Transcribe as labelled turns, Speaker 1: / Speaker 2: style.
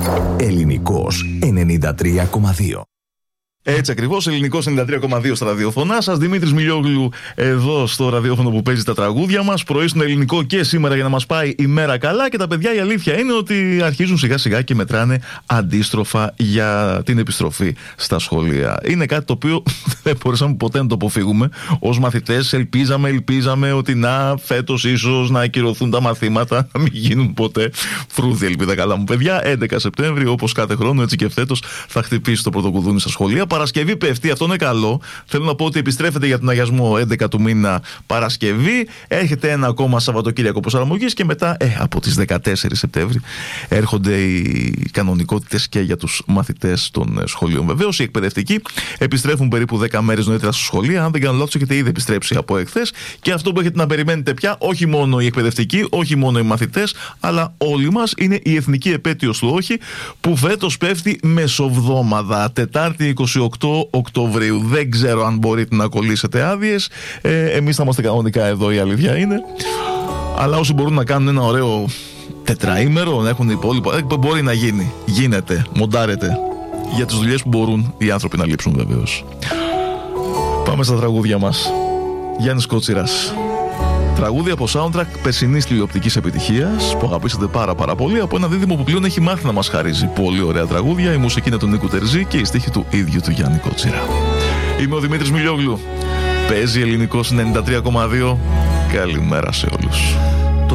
Speaker 1: Ελληνικός 93,2.
Speaker 2: Έτσι ακριβώς, Ελληνικός 93,2 στα ραδιοφωνά σας. Δημήτρης Μιλιόγλου εδώ στο ραδιόφωνο που παίζει τα τραγούδια μας. Πρωί στον Ελληνικό και σήμερα για να μας πάει η μέρα καλά. Και τα παιδιά, η αλήθεια είναι ότι αρχίζουν σιγά σιγά και μετράνε αντίστροφα για την επιστροφή στα σχολεία. Είναι κάτι το οποίο δεν μπορούσαμε ποτέ να το αποφύγουμε. Ως μαθητές ελπίζαμε ότι φέτος ίσως να ακυρωθούν τα μαθήματα, να μην γίνουν ποτέ. Φρούδι ελπίδα καλά μου παιδιά. 11 Σεπτέμβρη, όπως κάθε χρόνο, έτσι και φέτος θα χτυπήσει το πρώτο κουδούνι στα σχολεία. Παρασκευή πέφτει, αυτό είναι καλό. Θέλω να πω ότι επιστρέφεται για τον αγιασμό 11 του μήνα Παρασκευή. Έρχεται ένα ακόμα Σαββατοκύριακο προσαρμογής και μετά από τις 14 Σεπτέμβρη έρχονται οι κανονικότητες και για τους μαθητές των σχολείων. Βεβαίως οι εκπαιδευτικοί επιστρέφουν περίπου 10 μέρες νωρίτερα στα σχολεία. Αν δεν κάνω λάθος, έχετε ήδη επιστρέψει από εχθές. Και αυτό που έχετε να περιμένετε πια, όχι μόνο οι εκπαιδευτικοί, όχι μόνο οι μαθητές, αλλά όλοι μας, είναι η εθνική επέτειος του όχι, που φέτος πέφτει μεσοβδόμαδα, Τετάρτη 28 Οκτωβρίου. Δεν ξέρω αν μπορείτε να κολλήσετε άδειες. Εμείς θα είμαστε κανονικά εδώ, η αλήθεια είναι. Αλλά όσοι μπορούν να κάνουν ένα ωραίο τετραήμερο, να έχουν υπόλοιπα, μπορεί να γίνει. Γίνεται, μοντάρεται. Για τις δουλειές που μπορούν οι άνθρωποι να λείψουν, βεβαίως. Πάμε στα τραγούδια μας. Γιάννης Κότσιρας. Τραγούδι από soundtrack περσινής τηλεοπτικής επιτυχίας που αγαπήσατε πάρα πολύ, από ένα δίδυμο που πλέον έχει μάθει να μας χαρίζει πολύ ωραία τραγούδια. Η μουσική είναι του Νίκου Τερζή και η στίχη του ίδιου του Γιάννη Κότσιρα. Είμαι ο Δημήτρης Μιλιόγλου. Παίζει Ελληνικός 93,2. Καλημέρα σε όλους.